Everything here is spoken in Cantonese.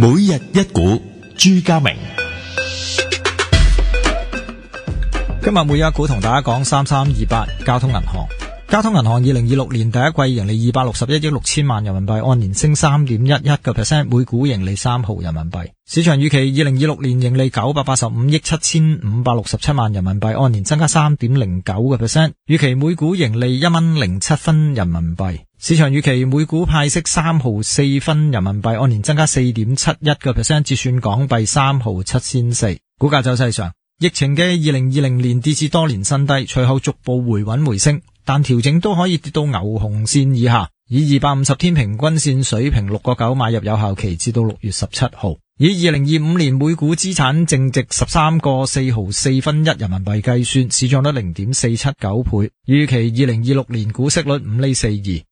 每日一股，朱家明。 今日每日一股同大家講3328交通銀行。交通銀行2026年第一季盈利261億6千萬人民幣，按年升 3.11%， 每股盈利3毫人民幣。市場預期2026年盈利985億7567萬人民幣，按年增加 3.09%， 預期每股盈利1.07蚊人民幣。市場預期每股派息3毫4分人民幣，按年增加 4.71%， 折算港幣3毫7仙4。股價走勢上，疫情嘅2020年跌至多年新低，隨後逐步回穩回升，但調整都可以跌到牛熊線以下，以250天平均線水平 6.9 買入有效期至到6月17號。以2025年每股資產淨值13個4毫4分1人民幣計算，市賬率 0.479 倍，預期2026年股息率5厘42。